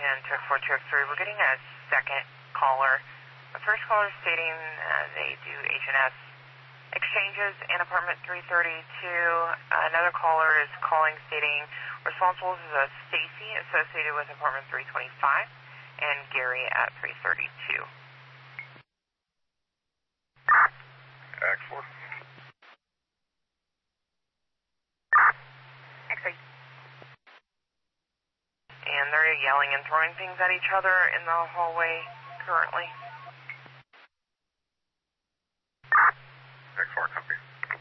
and check 42X3. We're getting a second caller. The first caller is stating they do H&S exchanges in apartment 332. Another caller is calling stating responsible is Stacy associated with apartment 325 and Gary at 332. X4. X8. And they're yelling and throwing things at each other in the hallway currently.